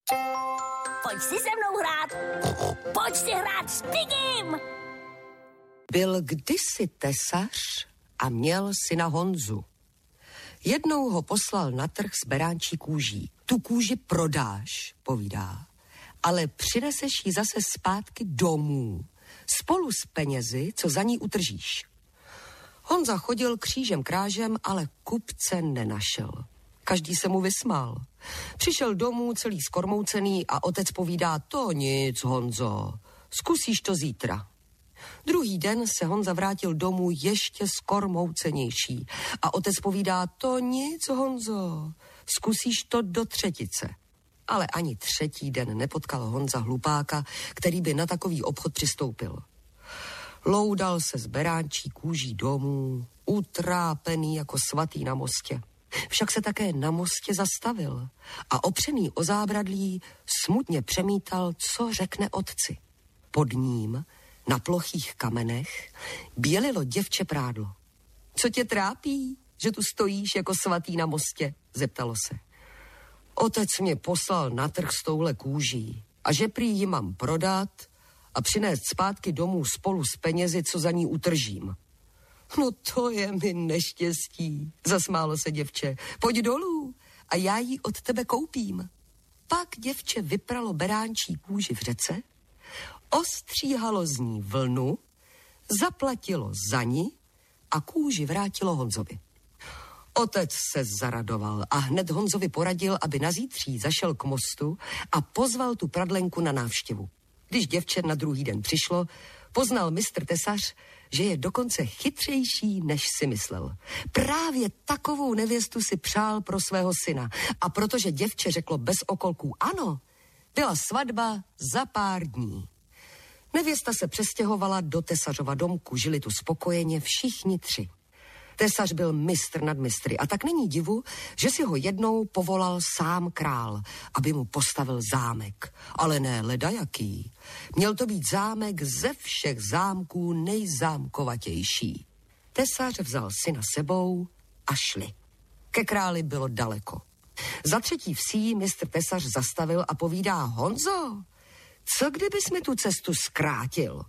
Pojď si se mnou hrát. Pojď si hrát s Pigim. Byl kdysi tesař a měl syna Honzu. Jednou ho poslal na trh s beránčí kůží. Tu kůži prodáš, povídá, ale přineseš ji zase zpátky domů, spolu s penězi, co za ní utržíš. Honza chodil křížem krážem, ale kupce nenašel. Každý se mu vysmál. Přišel domů celý skormoucený a otec povídá, to nic, Honzo, zkusíš to zítra. Druhý den se Honza vrátil domů ještě skormoucenější a otec povídá, to nic, Honzo, zkusíš to do třetice. Ale ani třetí den nepotkal Honza hlupáka, který by na takový obchod přistoupil. Loudal se z beránčí kůží domů, utrápený jako svatý na mostě. Však se také na mostě zastavil a opřený o zábradlí smutně přemítal, co řekne otci. Pod ním, na plochých kamenech, bělilo děvče prádlo. Co tě trápí, že tu stojíš jako svatý na mostě? Zeptalo se. Otec mě poslal na trh s touhle kůží a že prý ji mám prodat a přinést zpátky domů spolu s penězi, co za ní utržím. No to je mi neštěstí, zasmálo se děvče. Pojď dolů a já ji od tebe koupím. Pak děvče vypralo beránčí kůži v řece, ostříhalo z ní vlnu, zaplatilo za ní a kůži vrátilo Honzovi. Otec se zaradoval a hned Honzovi poradil, aby na zítří zašel k mostu a pozval tu pradlenku na návštěvu. Když děvče na druhý den přišlo, poznal mistr tesař, že je dokonce chytřejší, než si myslel. Právě takovou nevěstu si přál pro svého syna a protože děvče řeklo bez okolků ano, byla svatba za pár dní. Nevěsta se přestěhovala do tesařova domku, žili tu spokojeně všichni tři. Tesař byl mistr nad mistry a tak není divu, že si ho jednou povolal sám král, aby mu postavil zámek. Ale ne ledajaký. Měl to být zámek ze všech zámků nejzámkovatější. Tesař vzal syna sebou a šli. Ke králi bylo daleko. Za třetí vsí mistr tesař zastavil a povídá, Honzo, co kdybys mi tu cestu zkrátil?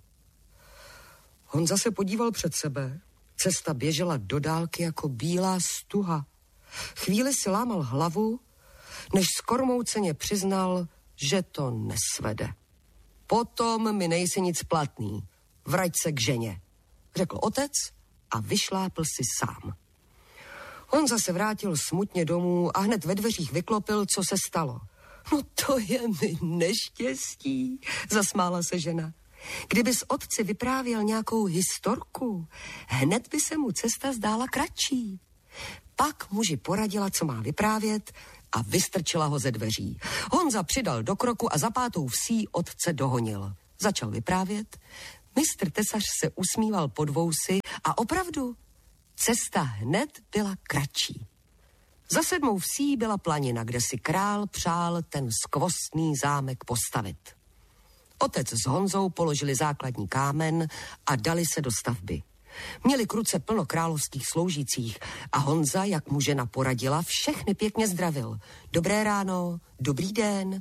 Honza se podíval před sebe. Cesta běžela do dálky jako bílá stuha. Chvíli si lámal hlavu, než skormouceně přiznal, že to nesvede. Potom mi nejsi nic platný, vrať se k ženě, řekl otec a vyšlápl si sám. Honza se vrátil smutně domů a hned ve dveřích vyklopil, co se stalo. No to je mi neštěstí, zasmála se žena. Kdybys otci vyprávěl nějakou historku, hned by se mu cesta zdála kratší. Pak muži poradila, co má vyprávět a vystrčila ho ze dveří. Honza přidal do kroku a za pátou vsí otce dohonil. Začal vyprávět. Mistr tesař se usmíval pod vousy a opravdu cesta hned byla kratší. Za 7. vsí byla planina, kde si král přál ten skvostný zámek postavit. Otec s Honzou položili základní kámen a dali se do stavby. Měli k ruce plno královských sloužících a Honza, jak mu žena poradila, všechny pěkně zdravil. Dobré ráno, dobrý den,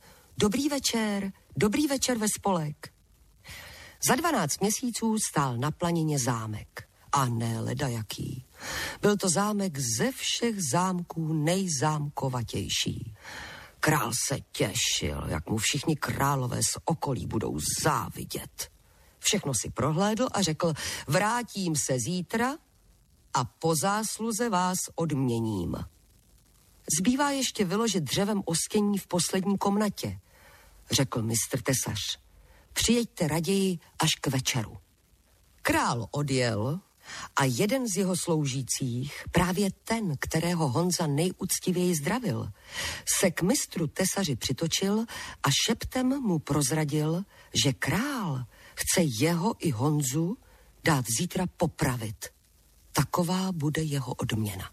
dobrý večer ve spolek. Za 12 měsíců stál na planině zámek. A ne ledajaký. Byl to zámek ze všech zámků nejzámkovatější. Král se těšil, jak mu všichni králové z okolí budou závidět. Všechno si prohlédl a řekl, vrátím se zítra a po zásluze vás odměním. Zbývá ještě vyložit dřevem ostění v poslední komnatě, řekl mistr tesař. Přijeďte raději až k večeru. Král odjel a jeden z jeho sloužících, právě ten, kterého Honza nejúctivěji zdravil, se k mistru tesaři přitočil a šeptem mu prozradil, že král chce jeho i Honzu dát zítra popravit. Taková bude jeho odměna.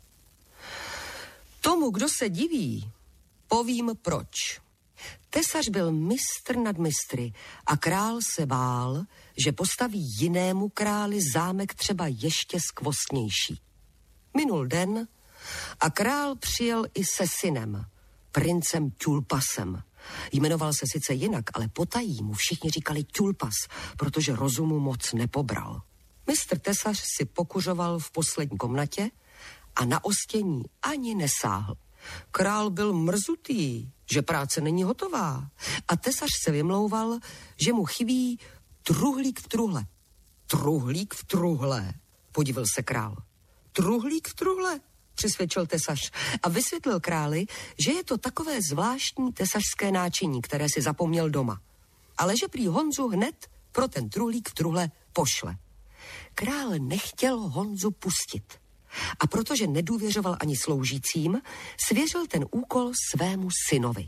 Tomu, kdo se diví, povím proč. Tesař byl mistr nad mistry a král se bál, že postaví jinému králi zámek třeba ještě skvostnější. Minul den a král přijel i se synem, princem Tulpasem, Jmenoval se sice jinak, ale potají mu všichni říkali Tulpas, protože rozumu moc nepobral. Mistr Tesař si pokuřoval v poslední komnatě a na ostění ani nesáhl. Král byl mrzutý, že práce není hotová a tesař se vymlouval, že mu chybí truhlík v truhle. Truhlík v truhle, podivil se král. Truhlík v truhle, přisvědčil tesař a vysvětlil králi, že je to takové zvláštní tesařské náčiní, které si zapomněl doma. Ale že prý Honzu hned pro ten truhlík v truhle pošle. Král nechtěl Honzu pustit. A protože nedůvěřoval ani sloužícím, svěřil ten úkol svému synovi.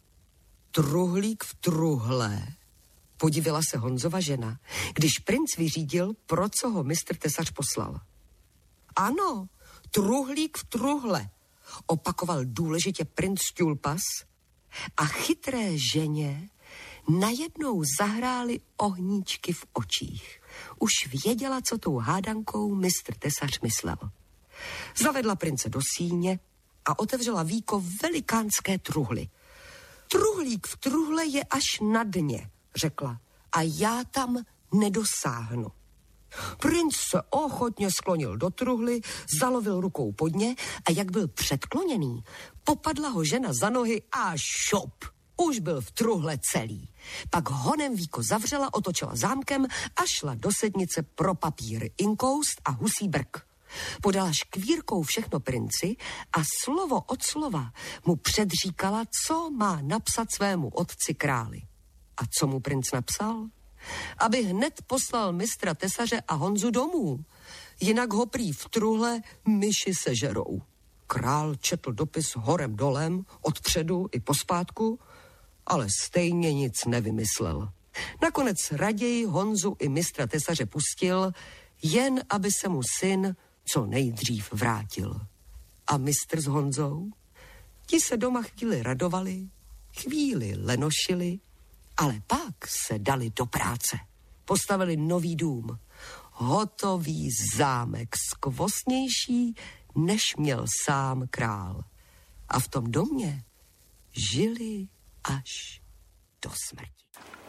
Truhlík v truhle, podivila se Honzova žena, když princ vyřídil, pro co ho mistr tesař poslal. Ano, truhlík v truhle, opakoval důležitě princ Tulpas a chytré ženě najednou zahrály ohníčky v očích. Už věděla, co tou hádankou mistr tesař myslel. Zavedla prince do síně a otevřela víko velikánské truhly. Truhlík v truhle je až na dně, řekla, a já tam nedosáhnu. Princ se ochotně sklonil do truhly, zalovil rukou pod ně a jak byl předkloněný, popadla ho žena za nohy a šop. Už byl v truhle celý. Pak honem víko zavřela, otočila zámkem a šla do sednice pro papír, inkoust a husí brk. Podala škvírkou všechno princi a slovo od slova mu předříkala, co má napsat svému otci králi. A co mu princ napsal? Aby hned poslal mistra tesaře a Honzu domů, jinak ho prý v truhle myši sežerou. Král četl dopis horem dolem, odpředu i pospátku, ale stejně nic nevymyslel. Nakonec raději Honzu i mistra tesaře pustil, jen aby se mu syn co nejdřív vrátil. A mistr s Honzou? Ti se doma chvíli radovali, chvíli lenošili, ale pak se dali do práce. Postavili nový dům, hotový zámek, skvostnější, než měl sám král. A v tom domě žili až do smrti.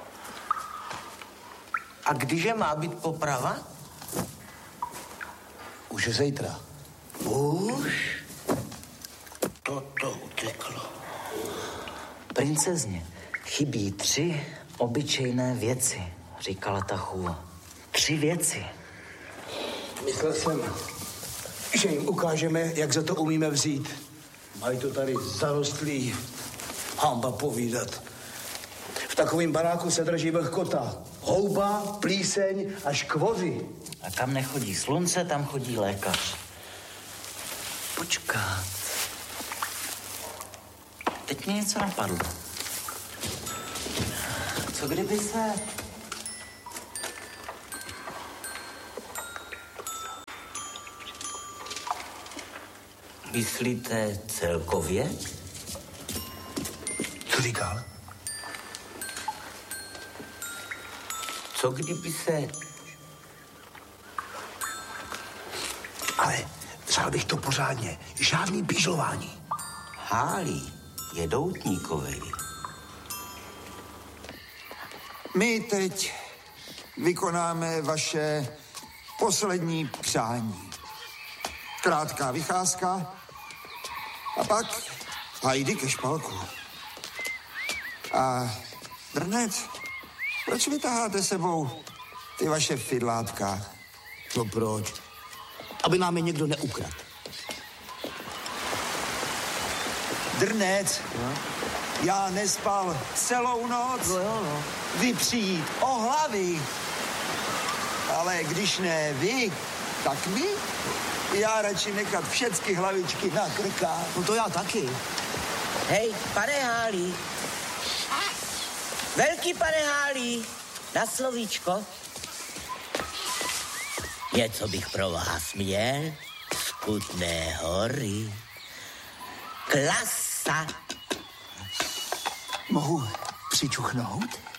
A kdyže má být poprava? Už je zítra. Už? Toto uteklo. Princezně chybí 3 obyčejné věci, říkala ta chůva. 3 věci. Myslel jsem, že jim ukážeme, jak za to umíme vzít. Mají to tady zarostlý, hamba povídat. V takovém baráku se drží vlhkota. Houba, plíseň a škvozy. A kam nechodí slunce, tam chodí lékař. Počkat. Teď mě něco napadlo. Co kdyby se... Myslíte celkově? Co říkal? Co kdyby se... Ale přál bych to pořádně. Žádný bížlování. Hálí je doutníkovej. My teď vykonáme vaše poslední přání. Krátká vycházka a pak hajdy ke špalku. A Drnec, proč vytaháte sebou ty vaše fidlátka? No proč? Aby nám je někdo neukradl. Drnec, já nespal celou noc. Vy přijít o hlavy. Ale když ne vy, tak my. Já radši nechat všechny hlavičky na krkách. No to já taky. Hej, pane Hálí. Velký pane Hálí, na slovíčko. Něco bych pro vás měl z Kutné Hory. Klasa. Mohu přičuchnout?